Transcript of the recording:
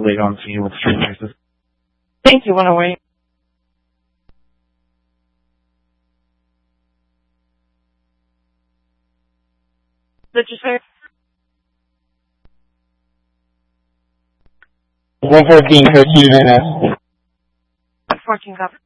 later on seeing with street prices. Thank you, 108. Did you say? 114, 13 minutes. 14 copy.